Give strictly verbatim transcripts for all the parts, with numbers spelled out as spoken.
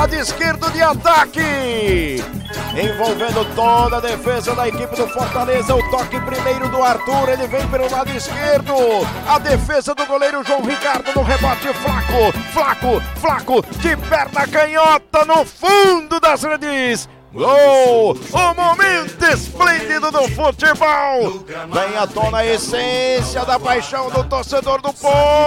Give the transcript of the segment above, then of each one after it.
lado esquerdo de ataque, envolvendo toda a defesa da equipe do Fortaleza. O toque primeiro do Arthur, ele vem pelo lado esquerdo. A defesa do goleiro João Ricardo no rebote. Flaco, Flaco, Flaco, de perna canhota no fundo das redes. Gol! O momento esplêndido do futebol! Vem à tona a essência da paixão do torcedor do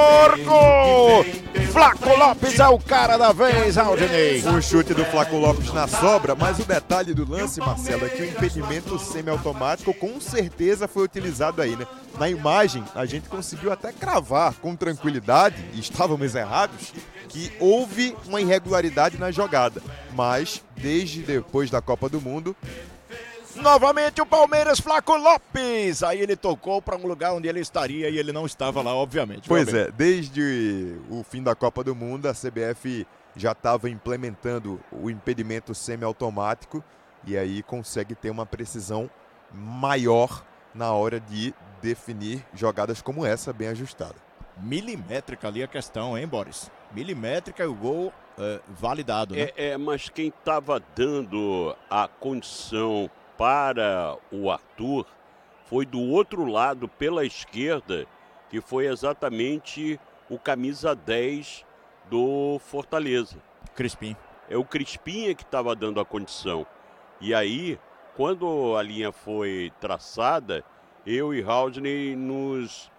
Porco! Flaco Lopes é o cara da vez, Aldinei. O chute do Flaco Lopes na sobra, mas o detalhe do lance, Marcelo, é que o impedimento semiautomático com certeza foi utilizado aí, né? Na imagem, a gente conseguiu até cravar com tranquilidade, e estávamos errados, que houve uma irregularidade na jogada. Mas, desde depois da Copa do Mundo... Novamente o Palmeiras, Flaco Lopes. Aí ele tocou para um lugar onde ele estaria e ele não estava lá, obviamente. Pois é, desde o fim da Copa do Mundo, a C B F já estava implementando o impedimento semiautomático e aí consegue ter uma precisão maior na hora de definir jogadas como essa, bem ajustada. Milimétrica ali a questão, hein, Boris? Milimétrica e o gol é, validado, né? É, é, mas quem estava dando a condição para o Arthur foi do outro lado, pela esquerda, que foi exatamente o camisa dez do Fortaleza. Crispim. É o Crispim que estava dando a condição. E aí, quando a linha foi traçada, eu e Haldney nos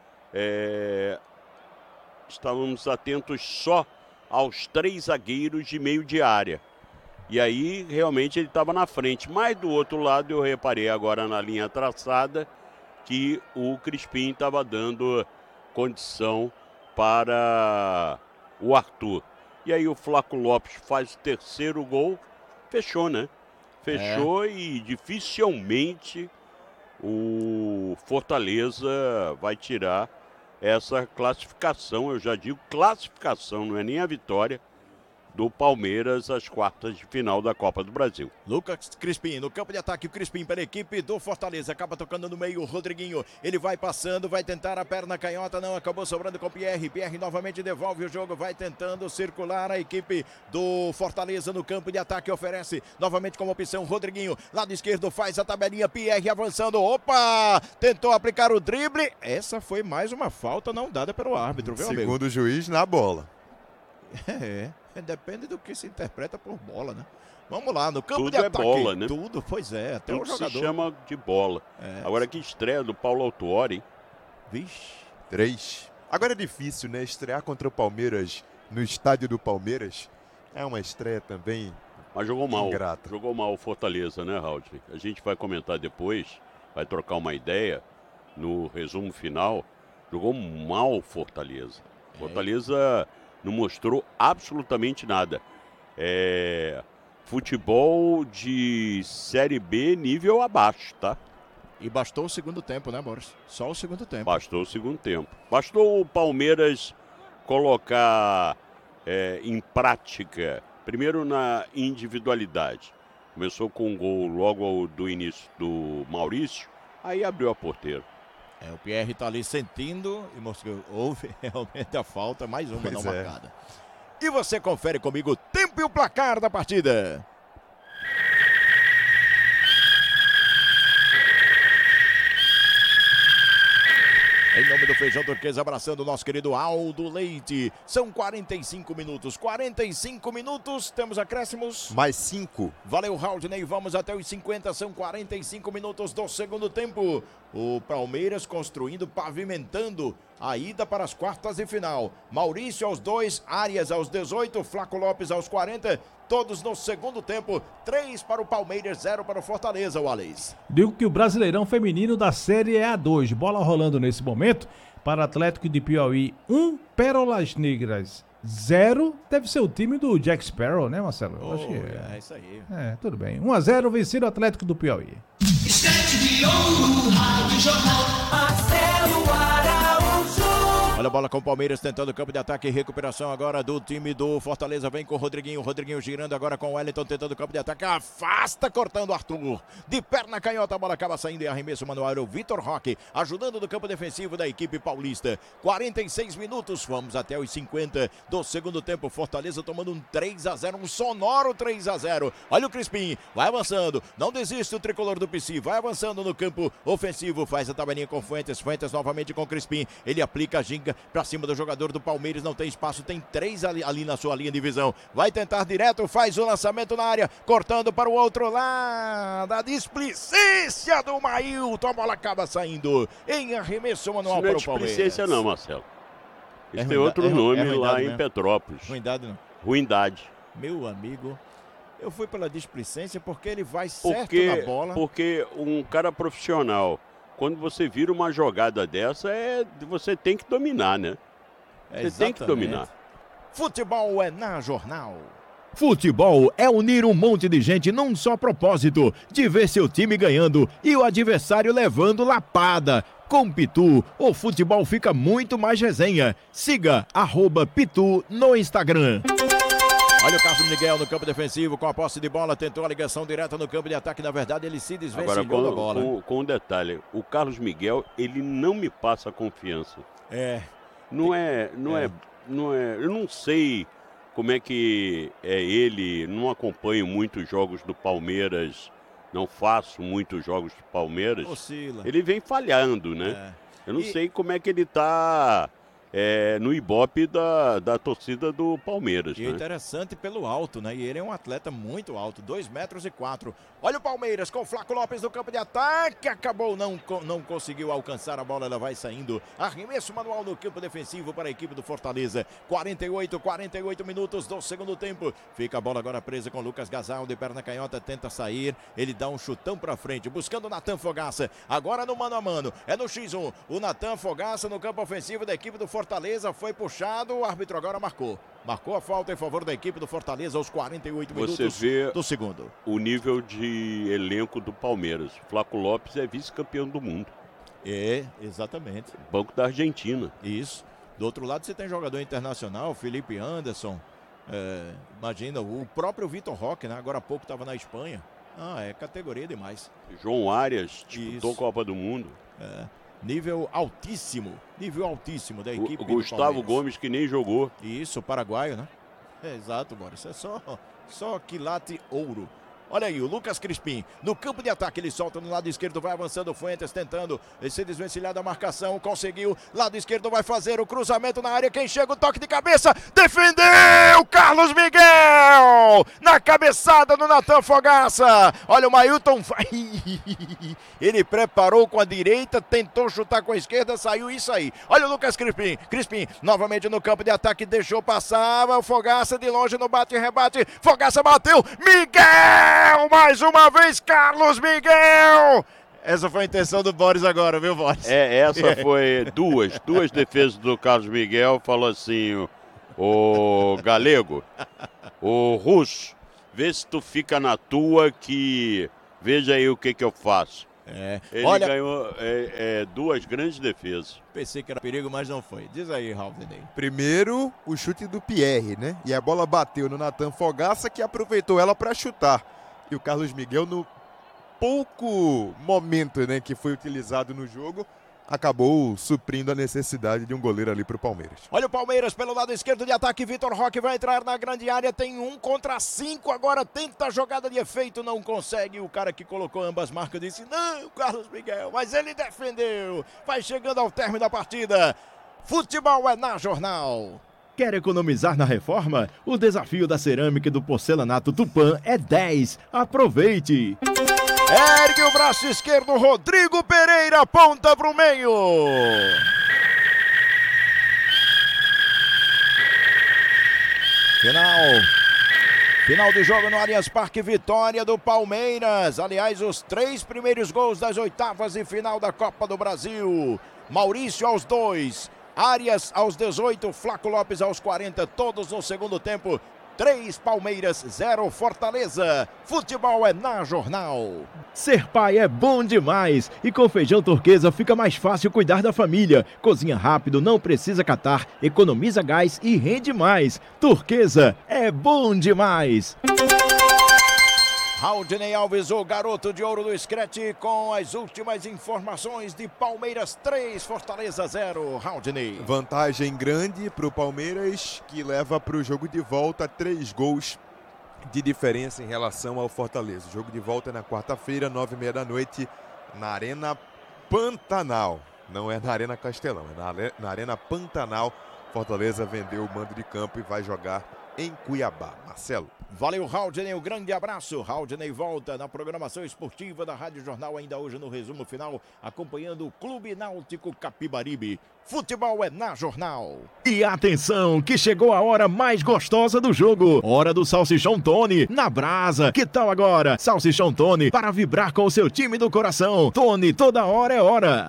é, estávamos atentos só aos três zagueiros de meio de área. E aí, realmente, ele estava na frente. Mas, do outro lado, eu reparei agora na linha traçada que o Crispim estava dando condição para o Arthur. E aí, o Flaco Lopes faz o terceiro gol. Fechou, né? Fechou é. E dificilmente o Fortaleza vai tirar essa classificação. Eu já digo classificação, não é nem a vitória do Palmeiras às quartas de final da Copa do Brasil. Lucas Crispim, no campo de ataque, o Crispim pela equipe do Fortaleza, acaba tocando no meio, o Rodriguinho, ele vai passando, vai tentar a perna canhota, não, acabou sobrando com o Pierre, Pierre novamente devolve o jogo, vai tentando circular a equipe do Fortaleza no campo de ataque, oferece novamente como opção, Rodriguinho, lado esquerdo faz a tabelinha, Pierre avançando, opa, tentou aplicar o drible, essa foi mais uma falta não dada pelo árbitro, viu, amigo? Segundo o juiz, na bola. É, depende do que se interpreta por bola, né? Vamos lá, no campo Tudo de é ataque. bola, né? Tudo, pois é, até Tudo o jogador. se chama de bola. É. Agora que estreia do Paulo Autuori, hein? Vixe. Três. Agora é difícil, né? Estrear contra o Palmeiras no estádio do Palmeiras é uma estreia também. Mas jogou mal. Ingrata. Jogou mal o Fortaleza, né, Raul? A gente vai comentar depois, vai trocar uma ideia no resumo final. Jogou mal o Fortaleza. É. Fortaleza não mostrou absolutamente nada. É futebol de Série B nível abaixo, tá? E bastou o segundo tempo, né, Boris? Só o segundo tempo. Bastou o segundo tempo. Bastou o Palmeiras colocar é, em prática, primeiro na individualidade. Começou com um gol logo do início do Maurício, aí abriu a porteira. É, o Pierre tá ali sentindo e mostrou, houve realmente a falta, mais uma pois não é. marcada. E você confere comigo o tempo e o placar da partida. Em nome do Feijão Turquesa, abraçando o nosso querido Aldo Leite. São quarenta e cinco minutos. quarenta e cinco minutos, temos acréscimos. Mais cinco. Valeu, Haldney. Vamos até os cinquenta, são quarenta e cinco minutos do segundo tempo. O Palmeiras construindo, pavimentando a ida para as quartas de final. Maurício aos dois, Arias aos dezoito, Flaco Lopes aos quarenta. Todos no segundo tempo, três para o Palmeiras, zero para o Fortaleza, Wallace. Digo que o Brasileirão Feminino da Série E A dois, bola rolando nesse momento, para Atlético de Piauí, um, Pérolas Negras, zero, deve ser o time do Jack Sparrow, né, Marcelo? Eu Oh, acho que é. é isso aí. É, tudo bem. um a zero, vencido o Atlético do Piauí. Estante de ouro, Rádio Jornal, Marcelo Araújo. Olha a bola com o Palmeiras tentando o campo de ataque e recuperação agora do time do Fortaleza. Vem com o Rodriguinho, o Rodriguinho girando agora com o Wellington tentando o campo de ataque. Afasta, cortando o Arthur. De perna canhota, a bola acaba saindo e arremesso manual. O Vitor Roque ajudando no campo defensivo da equipe paulista. quarenta e seis minutos, vamos até os cinquenta do segundo tempo. Fortaleza tomando um três a zero, um sonoro três a zero. Olha o Crispim, vai avançando, não desiste o tricolor do P C, vai avançando no campo ofensivo, faz a tabelinha com Fuentes, Fuentes novamente com o Crispim, ele aplica a ginga pra cima do jogador do Palmeiras, não tem espaço, tem três ali, ali na sua linha de visão, vai tentar direto, faz o lançamento na área, cortando para o outro lado, a displicência do Mailton, a bola acaba saindo em arremesso manual para o Palmeiras. Não é displicência não, Marcelo. Isso É tem ruindade, outro é ru- nome é ruindade lá em mesmo. Petrópolis. Ruindade não. Ruindade. Meu amigo, eu fui pela displicência porque ele vai certo Porque, na bola. porque um cara profissional, quando você vira uma jogada dessa, é, você tem que dominar, né? É, Você tem que exatamente. dominar. Futebol é na Jornal. Futebol é unir um monte de gente num só propósito, de ver seu time ganhando e o adversário levando lapada. Com Pitu, o futebol fica muito mais resenha. Siga arroba Pitu no Instagram. Olha o Carlos Miguel no campo defensivo com a posse de bola, tentou a ligação direta no campo de ataque, na verdade ele se Agora, desvencilhou da com, bola. com, com um detalhe, o Carlos Miguel, ele não me passa confiança. É, Não é, não é. É. não é, eu não sei como é que é ele, não acompanho muitos jogos do Palmeiras, não faço muitos jogos do Palmeiras. oscila. Ele vem falhando, né? É. Eu não E- sei como é que ele tá é, no ibope da, da torcida do Palmeiras, E né? interessante pelo alto, né? E ele é um atleta muito alto, dois metros e quatro. Olha o Palmeiras com o Flaco Lopes no campo de ataque. Acabou, não, co- não conseguiu alcançar a bola, ela vai saindo. Arremesso manual no campo defensivo para a equipe do Fortaleza. quarenta e oito, quarenta e oito minutos do segundo tempo. Fica a bola agora presa com o Lucas Gasal, de perna canhota, tenta sair. Ele dá um chutão para frente, buscando o Natan Fogaça. Agora no mano a mano, é no xis um. O Natan Fogaça no campo ofensivo da equipe do Fortaleza foi puxado, o árbitro agora marcou. Marcou a falta em favor da equipe do Fortaleza aos quarenta e oito Você minutos vê do segundo. o nível de elenco do Palmeiras. Flaco Lopes é vice-campeão do mundo. É, exatamente. Banco da Argentina. Isso. Do outro lado você tem jogador internacional, Felipe Anderson. É, imagina, o próprio Vitor Roque, né? Agora há pouco estava na Espanha. Ah, é categoria demais. João Arias disputou a Isso. Copa do Mundo. É, nível altíssimo. Nível altíssimo da equipe O do Gustavo Palmeiras. Gomes, que nem jogou. Isso, paraguaio, né? É, exato, Boris. É só, só quilate ouro. Olha aí, o Lucas Crispim, no campo de ataque, ele solta no lado esquerdo, vai avançando o Fuentes, tentando se desvencilhar da marcação, conseguiu, lado esquerdo vai fazer o cruzamento na área, quem chega, o toque de cabeça, defendeu Carlos Miguel, na cabeçada do Natan Fogaça, olha o Mailton, vai, ele preparou com a direita, tentou chutar com a esquerda, saiu isso aí, olha o Lucas Crispim, Crispim, novamente no campo de ataque, deixou passar, o Fogaça de longe no bate e rebate, Fogaça bateu, Miguel! Mais uma vez, Carlos Miguel! Essa foi a intenção do Boris agora, viu, Boris? É, essa foi duas, duas defesas do Carlos Miguel. Falou assim, o Galego, o Russo, vê se tu fica na tua que veja aí o que que eu faço. É. Ele Olha, ganhou é, é, duas grandes defesas. pensei que era perigo, mas não foi. Diz aí, Raulney. Primeiro, o chute do Pierre, né? E a bola bateu no Natan Fogaça, que aproveitou ela para chutar. E o Carlos Miguel, no pouco momento, né, que foi utilizado no jogo, acabou suprindo a necessidade de um goleiro ali para o Palmeiras. Olha o Palmeiras pelo lado esquerdo de ataque, Vitor Roque vai entrar na grande área, tem um contra cinco, agora tenta a jogada de efeito, não consegue, o cara que colocou ambas marcas disse, não, Carlos Miguel, mas ele defendeu, vai chegando ao término da partida, futebol é na Jornal. Quer economizar na reforma? O desafio da cerâmica e do porcelanato Tupã é dez. Aproveite! Ergue o braço esquerdo, Rodrigo Pereira, ponta pro meio. Final. Final do jogo no Allianz Parque, vitória do Palmeiras. Aliás, os três primeiros gols das oitavas e final da Copa do Brasil. Maurício aos dois, Arias aos dezoito, Flaco Lopes aos quarenta, todos no segundo tempo. três Palmeiras, zero Fortaleza. Futebol é na Jornal. Ser pai é bom demais e com Feijão Turquesa fica mais fácil cuidar da família. Cozinha rápido, não precisa catar, economiza gás e rende mais. Turquesa é bom demais. Raudinei Alves, o garoto de ouro do Screte, com as últimas informações de Palmeiras três, Fortaleza zero. Raudinei. Vantagem grande para o Palmeiras, que leva para o jogo de volta três gols de diferença em relação ao Fortaleza. O jogo de volta é na quarta-feira, nove e meia da noite, na Arena Pantanal. Não é na Arena Castelão, é na, na Arena Pantanal. Fortaleza vendeu o mando de campo e vai jogar em Cuiabá. Marcelo. Valeu, Raudinei, um grande abraço. Raudinei volta na programação esportiva da Rádio Jornal, ainda hoje no resumo final, acompanhando o Clube Náutico Capibaribe. Futebol é na Jornal. E atenção, que chegou a hora mais gostosa do jogo. Hora do Salsichão Tony, na brasa. Que tal agora? Salsichão Tony, para vibrar com o seu time do coração. Tony, toda hora é hora.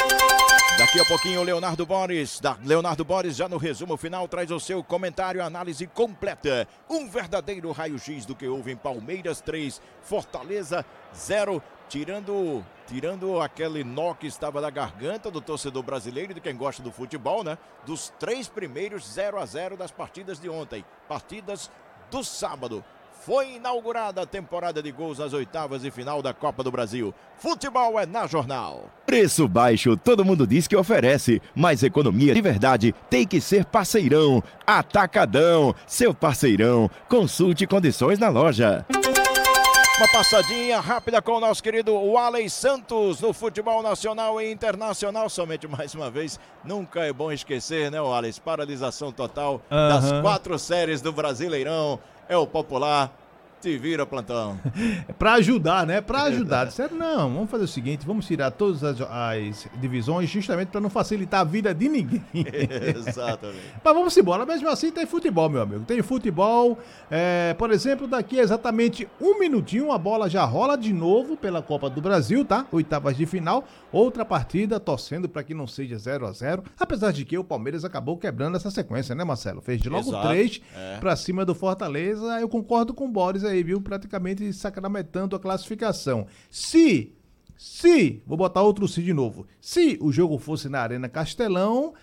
Daqui a pouquinho o Leonardo Boris, da Leonardo Boris já no resumo final traz o seu comentário e análise completa. Um verdadeiro raio-x do que houve em Palmeiras três, Fortaleza zero, tirando, tirando aquele nó que estava na garganta do torcedor brasileiro e de quem gosta do futebol, né? Dos três primeiros zero a zero das partidas de ontem, partidas do sábado. Foi inaugurada a temporada de gols nas oitavas de final da Copa do Brasil. Futebol é na Jornal. Preço baixo, todo mundo diz que oferece, mas economia de verdade tem que ser Parceirão. Atacadão, seu parceirão. Consulte condições na loja. Uma passadinha rápida com o nosso querido Walley Santos no futebol nacional e internacional. Somente mais uma vez, nunca é bom esquecer, né, Walley? Paralisação total uhum. das quatro séries do Brasileirão. É o popular, te vira plantão. Pra ajudar, né? Pra ajudar. Disseram, não, vamos fazer o seguinte, vamos tirar todas as, as divisões justamente pra não facilitar a vida de ninguém. Exatamente. Mas vamos embora, mesmo assim tem futebol, meu amigo. Tem futebol, é, por exemplo, daqui a exatamente um minutinho a bola já rola de novo pela Copa do Brasil, tá? Oitavas de final, outra partida, torcendo pra que não seja zero a zero, apesar de que o Palmeiras acabou quebrando essa sequência, né, Marcelo? Fez de logo Exato, três é. pra cima do Fortaleza. Eu concordo com o Boris aí, viu? Praticamente sacramentando a classificação. Se, se, vou botar outro se de novo, se o jogo fosse na Arena Castelão,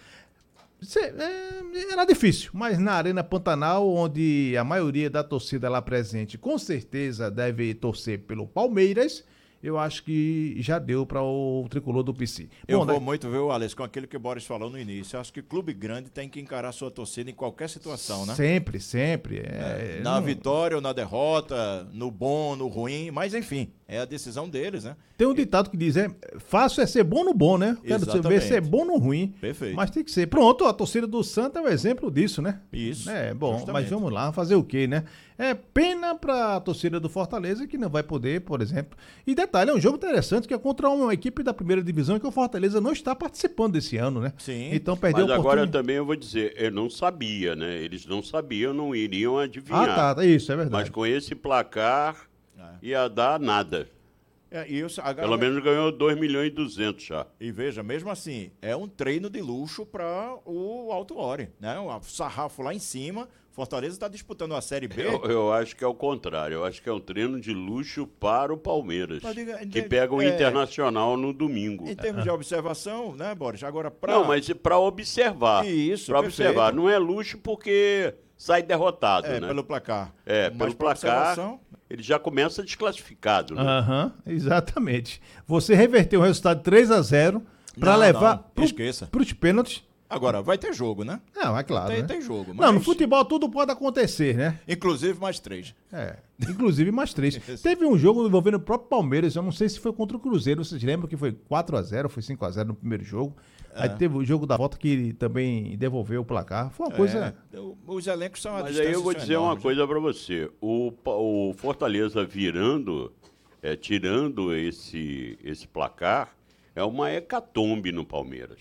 se, é, era difícil, mas na Arena Pantanal, onde a maioria da torcida lá presente com certeza deve torcer pelo Palmeiras, eu acho que já deu para o tricolor do P C. Eu Bom, vou né? muito, viu, Alex, com aquilo que o Boris falou no início. Eu acho que clube grande tem que encarar sua torcida em qualquer situação, né? Sempre, sempre. É, na não... vitória ou na derrota, no bom, no ruim, mas enfim, é a decisão deles, né? Tem um ditado que diz, é fácil é ser bom no bom, né? Quero Exatamente. ver ser bom no ruim. Perfeito. Mas tem que ser. Pronto, a torcida do Santa é um exemplo disso, né? Isso. É, bom, justamente. mas vamos lá, fazer o quê, né? É pena pra torcida do Fortaleza que não vai poder, por exemplo. E detalhe, é um jogo interessante que é contra uma equipe da primeira divisão que o Fortaleza não está participando desse ano, né? Sim. Então perdeu Mas a agora oportunidade. também eu vou dizer, eu não sabia, né? Eles não sabiam, não iriam adivinhar. Ah, tá, isso, é verdade. Mas com esse placar, É. ia dar nada. É, e eu- a Pelo galera- menos ganhou dois milhões e duzentos já. E veja, mesmo assim, é um treino de luxo para o Alto Ori, né? O sarrafo lá em cima. Fortaleza está disputando a Série B. Eu, eu acho que é o contrário. Eu acho que é um treino de luxo para o Palmeiras, Mas diga- que pega o é, Internacional no domingo. Em termos de observação, né, Boris? Agora, para... Não, mas para observar. Isso, Para perfeito. observar. Não é luxo porque sai derrotado, É, né? pelo placar. É, Mas pelo pra placar, observação, ele já começa desclassificado, né? Aham, exatamente. Você reverteu o resultado de três a zero para Não, levar não, pro, esqueça. pros pênaltis. Agora, vai ter jogo, né? Não, é claro, Tem, né? tem jogo. Não, no mas- futebol tudo pode acontecer, né? Inclusive mais três. É, inclusive mais três. Teve um jogo envolvendo o próprio Palmeiras, eu não sei se foi contra o Cruzeiro, vocês lembram que foi quatro a zero, foi cinco a zero no primeiro jogo. Aí teve o jogo da volta que ele também devolveu o placar. Foi uma coisa... É, o- os elencos são a Mas aí eu vou dizer uma coisa para você. O, Pa- o Fortaleza virando, é, tirando esse, esse placar, é uma hecatombe no Palmeiras.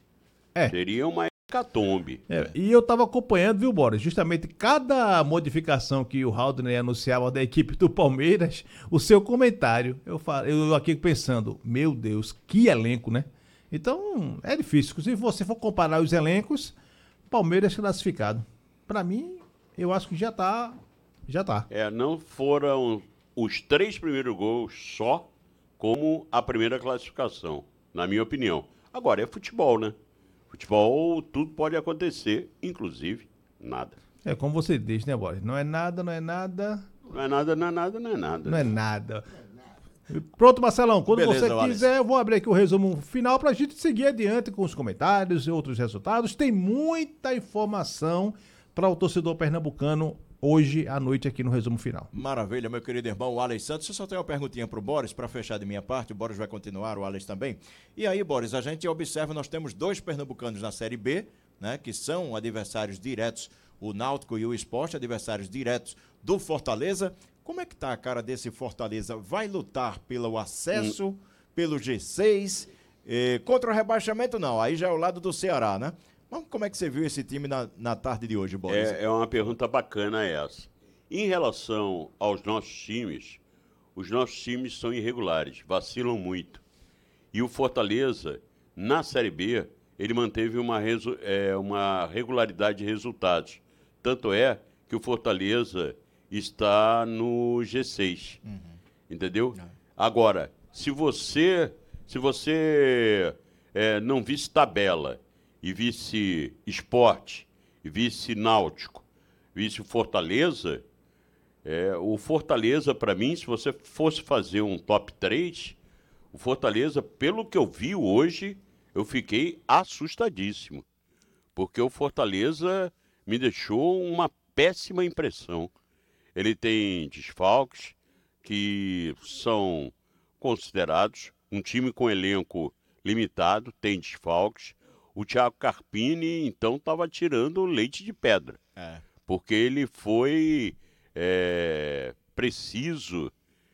É. Seria uma hecatombe. É, e eu tava acompanhando, viu, Boris? Justamente cada modificação que o Haldner anunciava da equipe do Palmeiras, o seu comentário. Eu, fa- eu aqui pensando, meu Deus, que elenco, né? Então, é difícil. Se você for comparar os elencos, Palmeiras classificado. Pra mim, eu acho que já tá Já tá. É, não foram os três primeiros gols só como a primeira classificação, na minha opinião. Agora, é futebol, né? Futebol, tudo pode acontecer, inclusive nada. É como você diz, né, Boris? Não é nada, não é nada... Não é nada, não é nada, não é nada. Não é nada. Pronto, Marcelão, quando Beleza, você Wallace. quiser, eu vou abrir aqui o resumo final pra gente seguir adiante com os comentários e outros resultados. Tem muita informação para o torcedor pernambucano hoje à noite aqui no resumo final. Maravilha, meu querido irmão Wallace Santos. Eu só tenho uma perguntinha pro Boris para fechar de minha parte. O Boris vai continuar, o Wallace também. E aí, Boris, a gente observa, nós temos dois pernambucanos na Série B, né, que são adversários diretos, o Náutico e o Sport, adversários diretos do Fortaleza. Como é que tá a cara desse Fortaleza? Vai lutar pelo acesso, hum. pelo G seis, eh, contra o rebaixamento não, aí já é o lado do Ceará, né? Mas como é que você viu esse time na, na tarde de hoje, Boris? É, é uma pergunta bacana essa. Em relação aos nossos times, os nossos times são irregulares, vacilam muito. E o Fortaleza, na Série B, ele manteve uma, resu- é, uma regularidade de resultados. Tanto é que o Fortaleza está no G seis, uhum. entendeu? É. Agora, se você, se você é, não visse tabela e visse Sport, e visse Náutico, visse Fortaleza, é, o Fortaleza, para mim, se você fosse fazer um top três, o Fortaleza, pelo que eu vi hoje, eu fiquei assustadíssimo, porque o Fortaleza me deixou uma péssima impressão. Ele tem desfalques que são considerados um time com elenco limitado, tem desfalques. O Thiago Carpini, então, estava tirando leite de pedra, é. porque ele foi é, preciso,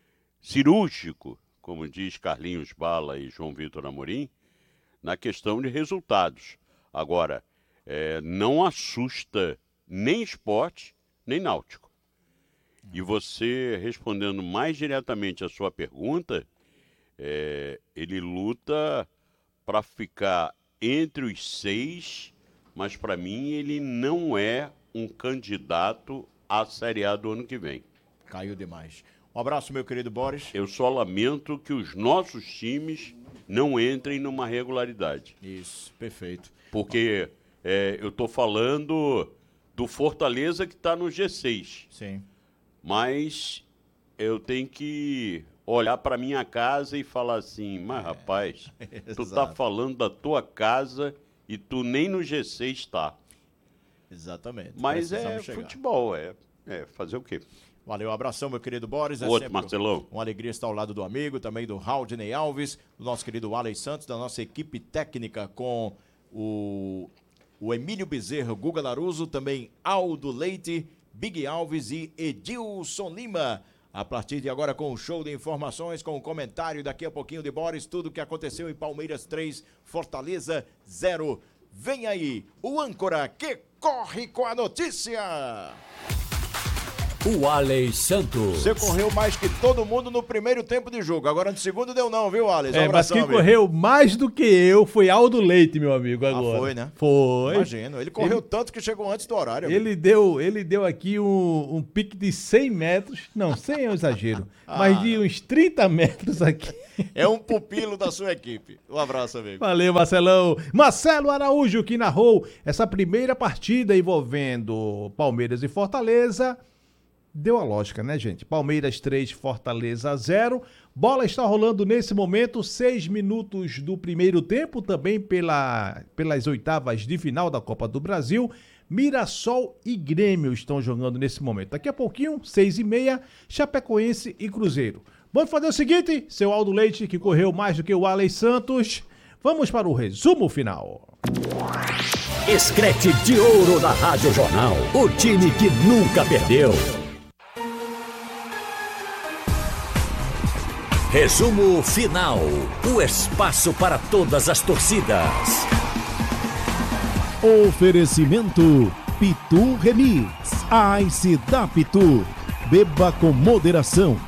cirúrgico, como diz Carlinhos Bala e João Vitor Amorim, na questão de resultados. Agora, é, não assusta nem Sport, nem Náutico. E você, respondendo mais diretamente a sua pergunta, é, ele luta para ficar entre os seis, mas para mim ele não é um candidato à Série A do ano que vem. Caiu demais. Um abraço, meu querido Boris. Eu só lamento que os nossos times não entrem numa regularidade. Isso, perfeito. Porque é, eu estou falando do Fortaleza que está no G seis. Sim. Mas eu tenho que olhar para minha casa e falar assim, mas rapaz, é, tu tá falando da tua casa e tu nem no G seis está. Exatamente. Mas é chegar. Futebol, é, é fazer o quê? Valeu, abração, meu querido Boris. É Outro, Marcelão. Uma alegria estar ao lado do amigo, também do Raudney Alves, do nosso querido Wallace Santos, da nossa equipe técnica com o, o Emílio Bezerra, Guga Laruso, também Aldo Leite, Big Alves e Edilson Lima. A partir de agora com o show de informações, com o comentário daqui a pouquinho de Boris, tudo o que aconteceu em Palmeiras três, Fortaleza zero. Vem aí o âncora que corre com a notícia. O Wallace Santos. Você correu mais que todo mundo no primeiro tempo de jogo. Agora no segundo deu não, viu, Wallace? É, mas quem correu mais do que eu foi Aldo Leite, meu amigo, agora. Ah, foi, né? Foi. Imagino. Ele correu ele, tanto que chegou antes do horário. Ele deu, ele deu aqui um, um pique de cem metros. Não, cem é um exagero. ah. Mas de uns trinta metros aqui. É um pupilo da sua equipe. Um abraço, amigo. Valeu, Marcelão. Marcelo Araújo, que narrou essa primeira partida envolvendo Palmeiras e Fortaleza. Deu a lógica, né, gente? Palmeiras três, Fortaleza zero. Bola está rolando nesse momento, seis minutos do primeiro tempo, também pela, pelas oitavas de final da Copa do Brasil. Mirassol e Grêmio estão jogando nesse momento. Daqui a pouquinho, seis e meia, Chapecoense e Cruzeiro. Vamos fazer o seguinte, seu Aldo Leite, que correu mais do que o Wallace Santos. Vamos para o resumo final. Escrete de ouro da Rádio Jornal. O time que nunca perdeu. Resumo final. O espaço para todas as torcidas. Oferecimento Pitu Remix. Ice da Pitu. Beba com moderação.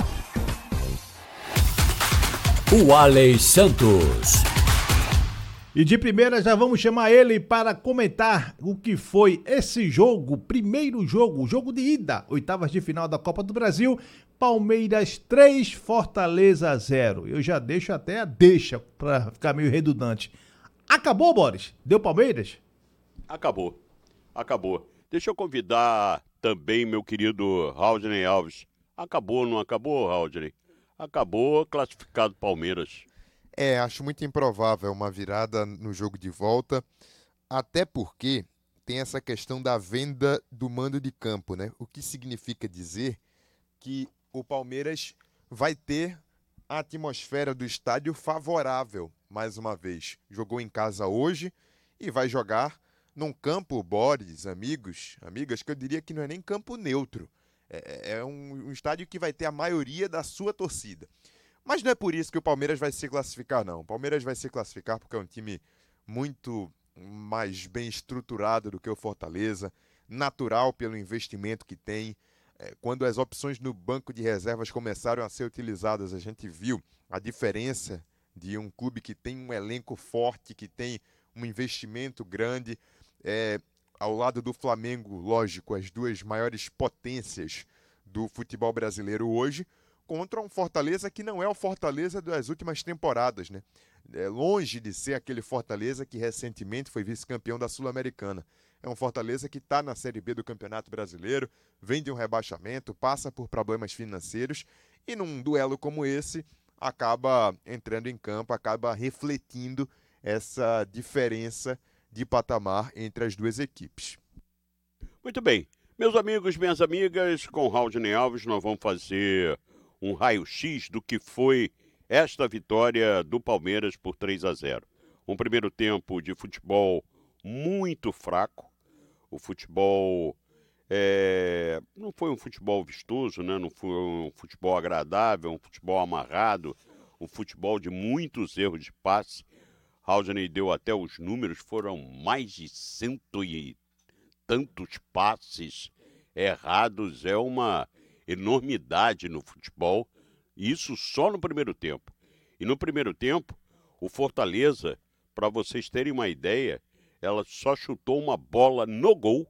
O Wallace Santos. E de primeira já vamos chamar ele para comentar o que foi esse jogo, primeiro jogo, jogo de ida, oitavas de final da Copa do Brasil, Palmeiras três, Fortaleza zero. Eu já deixo até a deixa para ficar meio redundante. Acabou, Boris? Deu Palmeiras? Acabou, acabou. Deixa eu convidar também meu querido Raudney Alves. Acabou, não acabou, Raudney? Acabou, classificado Palmeiras. É, acho muito improvável uma virada no jogo de volta, até porque tem essa questão da venda do mando de campo, né? O que significa dizer que o Palmeiras vai ter a atmosfera do estádio favorável, mais uma vez. Jogou em casa hoje e vai jogar num campo, Boris, amigos, amigas, que eu diria que não é nem campo neutro. É, é um, um estádio que vai ter a maioria da sua torcida. Mas não é por isso que o Palmeiras vai se classificar, não. O Palmeiras vai se classificar porque é um time muito mais bem estruturado do que o Fortaleza, natural pelo investimento que tem. É, quando as opções no banco de reservas começaram a ser utilizadas, a gente viu a diferença de um clube que tem um elenco forte, que tem um investimento grande. É, ao lado do Flamengo, lógico, as duas maiores potências do futebol brasileiro hoje, contra um Fortaleza que não é o Fortaleza das últimas temporadas, né? É longe de ser aquele Fortaleza que recentemente foi vice-campeão da Sul-Americana. É um Fortaleza que está na Série B do Campeonato Brasileiro, vem de um rebaixamento, passa por problemas financeiros e num duelo como esse acaba entrando em campo, acaba refletindo essa diferença de patamar entre as duas equipes. Muito bem. Meus amigos, minhas amigas, com Raudney Alves nós vamos fazer um raio-x do que foi esta vitória do Palmeiras por três a zero. Um primeiro tempo de futebol muito fraco. O futebol é, não foi um futebol vistoso, né? Não foi um futebol agradável, um futebol amarrado, um futebol de muitos erros de passe. Raudney deu até os números, foram mais de cento e tantos passes errados. É uma enormidade no futebol, isso só no primeiro tempo. E no primeiro tempo, o Fortaleza, para vocês terem uma ideia, ela só chutou uma bola no gol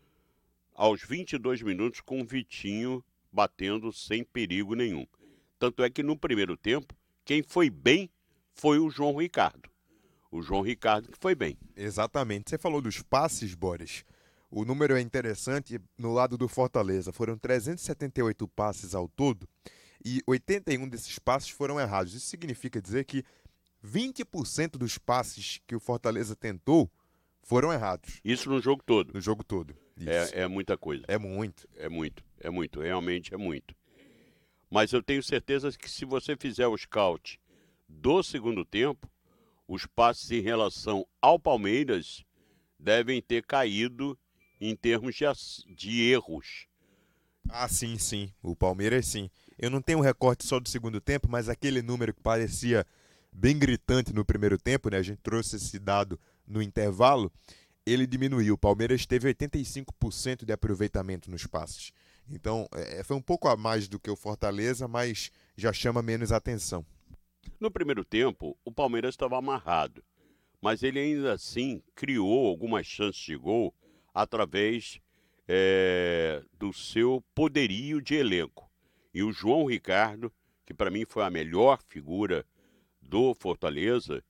aos vinte e dois minutos com o Vitinho batendo sem perigo nenhum. Tanto é que no primeiro tempo, quem foi bem foi o João Ricardo. O João Ricardo que foi bem. Exatamente. Você falou dos passes, Boris. O número é interessante no lado do Fortaleza. Foram trezentos e setenta e oito passes ao todo e oitenta e um desses passes foram errados. Isso significa dizer que vinte por cento dos passes que o Fortaleza tentou foram errados. Isso no jogo todo? No jogo todo. É, é muita coisa. É muito. É muito, é muito. Realmente é muito. Mas eu tenho certeza que se você fizer o scout do segundo tempo, os passes em relação ao Palmeiras devem ter caído em termos de, de erros. Ah, sim, sim. O Palmeiras, sim. Eu não tenho um recorte só do segundo tempo, mas aquele número que parecia bem gritante no primeiro tempo, né? A gente trouxe esse dado no intervalo, ele diminuiu. O Palmeiras teve oitenta e cinco por cento de aproveitamento nos passes. Então, é, foi um pouco a mais do que o Fortaleza, mas já chama menos atenção. No primeiro tempo, o Palmeiras estava amarrado, mas ele ainda assim criou algumas chances de gol através é, do seu poderio de elenco. E o João Ricardo, que para mim foi a melhor figura do Fortaleza,